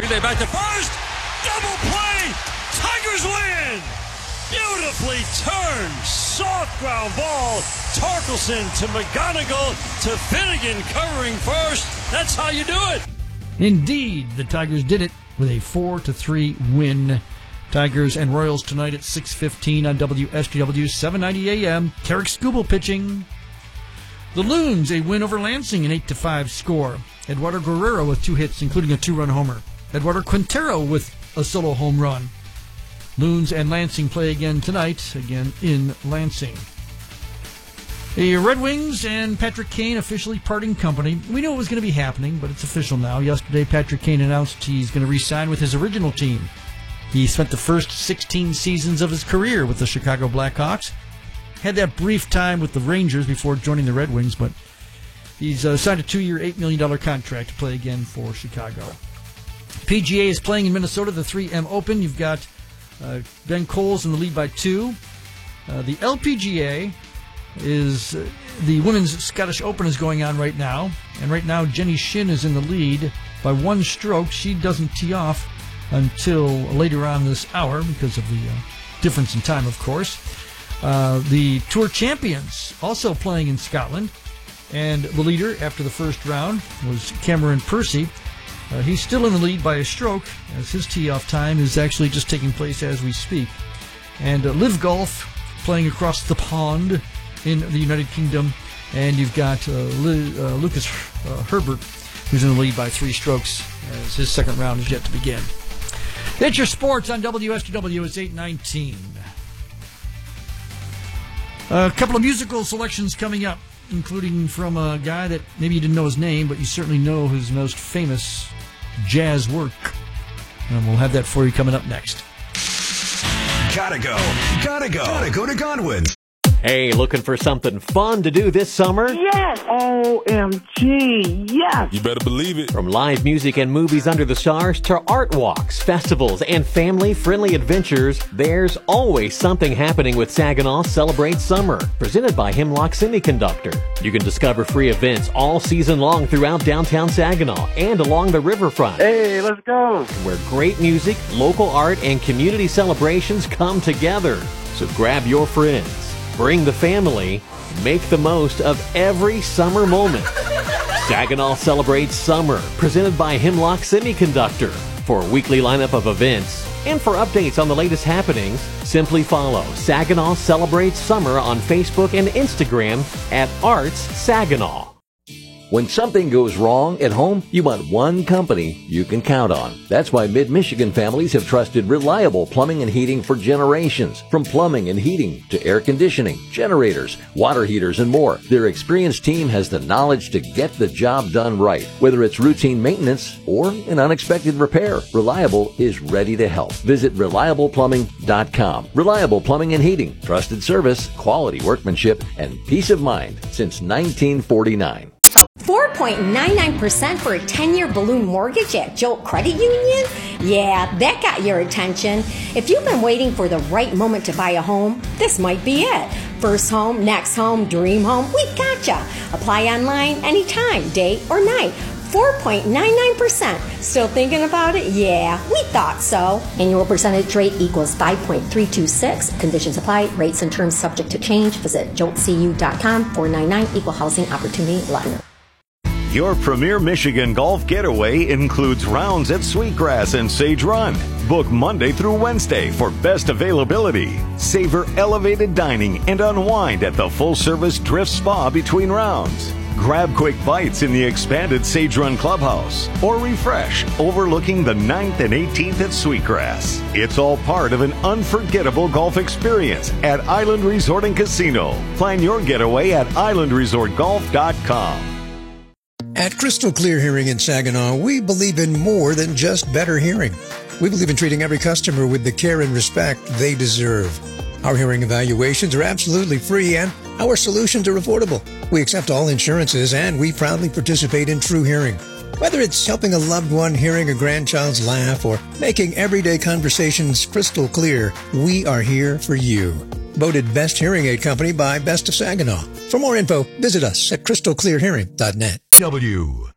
They back to first. Double play. Tigers win. Beautifully turned. Soft ground ball. Torkelson to McGonigal to Finnegan covering first. That's how you do it. Indeed, the Tigers did it with a 4-3 win. Tigers and Royals tonight at 6:15 on WSTW 790 AM. Tarek Skubal pitching. The Loons, a win over Lansing, an 8-5 score. Eduardo Guerrero with 2 hits, including a 2-run homer. Eduardo Quintero with a solo home run. Loons and Lansing play again tonight, again in Lansing. The Red Wings and Patrick Kane officially parting company. We knew it was going to be happening, but it's official now. Yesterday, Patrick Kane announced he's going to re-sign with his original team. He spent the first 16 seasons of his career with the Chicago Blackhawks. Had that brief time with the Rangers before joining the Red Wings, but he's signed a 2-year, $8 million contract to play again for Chicago. PGA is playing in Minnesota, the 3M Open. You've got Ben Coles in the lead by 2. The LPGA is the Women's Scottish Open is going on right now. And right now, Jenny Shin is in the lead by 1 stroke. She doesn't tee off until later on this hour because of the difference in time, of course. The Tour Champions also playing in Scotland. And the leader after the first round was Cameron Percy. He's still in the lead by a stroke, as his tee-off time is actually just taking place as we speak. And Live Golf playing across the pond in the United Kingdom. And you've got Lucas Herbert, who's in the lead by 3 strokes, as his second round is yet to begin. It's your sports on WSTW. It's 8:19. A couple of musical selections coming up, including from a guy that maybe you didn't know his name, but you certainly know his most famous jazz work. And we'll have that for you coming up next. Gotta go to Godwin. Hey, looking for something fun to do this summer? Yes! OMG, yes! You better believe it. From live music and movies under the stars to art walks, festivals, and family-friendly adventures, there's always something happening with Saginaw Celebrate Summer, presented by Hemlock Semiconductor. You can discover free events all season long throughout downtown Saginaw and along the riverfront. Hey, let's go! Where great music, local art, and community celebrations come together. So grab your friends. Bring the family, make the most of every summer moment. Saginaw Celebrates Summer, presented by Hemlock Semiconductor. For a weekly lineup of events and for updates on the latest happenings, simply follow Saginaw Celebrates Summer on Facebook and Instagram at Arts Saginaw. When something goes wrong at home, you want one company you can count on. That's why Mid-Michigan families have trusted reliable plumbing and heating for generations. From plumbing and heating to air conditioning, generators, water heaters, and more, their experienced team has the knowledge to get the job done right. Whether it's routine maintenance or an unexpected repair, Reliable is ready to help. Visit ReliablePlumbing.com. Reliable Plumbing and Heating. Trusted service, quality workmanship, and peace of mind since 1949. 4.99% for a 10-year balloon mortgage at Jolt Credit Union? Yeah, that got your attention. If you've been waiting for the right moment to buy a home, this might be it. First home, next home, dream home, we've got ya. Apply online anytime, day or night. 4.99%. Still thinking about it? Yeah, we thought so. Annual percentage rate equals 5.326. Conditions apply. Rates and terms subject to change. Visit joltcu.com. 499 Equal Housing Opportunity Lender. Your premier Michigan golf getaway includes rounds at Sweetgrass and Sage Run. Book Monday through Wednesday for best availability. Savor elevated dining and unwind at the full-service Drift Spa between rounds. Grab quick bites in the expanded Sage Run Clubhouse or refresh overlooking the 9th and 18th at Sweetgrass. It's all part of an unforgettable golf experience at Island Resort and Casino. Plan your getaway at islandresortgolf.com. At Crystal Clear Hearing in Saginaw, we believe in more than just better hearing. We believe in treating every customer with the care and respect they deserve. Our hearing evaluations are absolutely free and our solutions are affordable. We accept all insurances and we proudly participate in True Hearing. Whether it's helping a loved one hearing a grandchild's laugh or making everyday conversations crystal clear, we are here for you. Voted Best Hearing Aid Company by Best of Saginaw. For more info, visit us at crystalclearhearing.net.